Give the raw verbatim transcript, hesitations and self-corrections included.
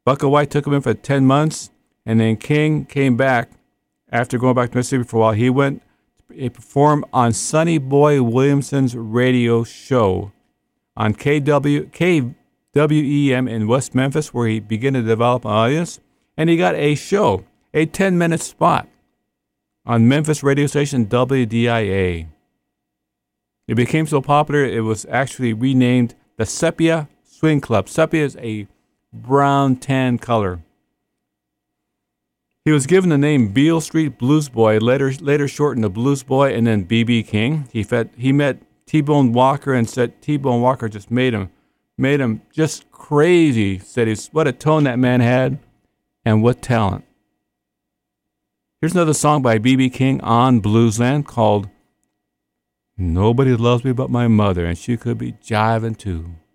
Bucka White took him in for ten months, and then King came back after going back to Mississippi for a while. He went, he performed on Sonny Boy Williamson's radio show on K W, K W E M in West Memphis, where he began to develop an audience, and he got a show, a ten-minute spot on Memphis radio station W D I A. It became so popular, it was actually renamed the Sepia Swing Club. Sepia is a brown tan color. He was given the name Beale Street Blues Boy, later later shortened to Blues Boy, and then B B King. He fed, he met T-Bone Walker and said T-Bone Walker just made him made him just crazy. Said he's what a tone that man had and what talent. Here's another song by B B King on Bluesland called Nobody Loves Me But My Mother, and she could be jiving too.